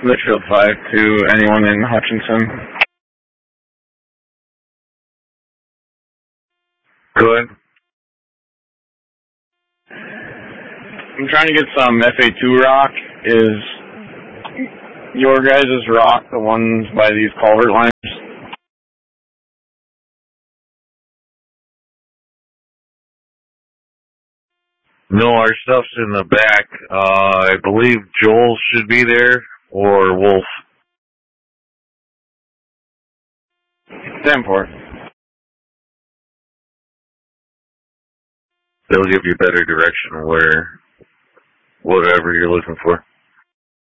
Litchfield 5 to anyone in Hutchinson. Go ahead. I'm trying to get some FA2 rock. Is your guys' rock the ones by these culvert lines? No, our stuff's in the back. I believe Joel should be there, or Wolf. Danforth. They'll give you better direction where whatever you're looking for.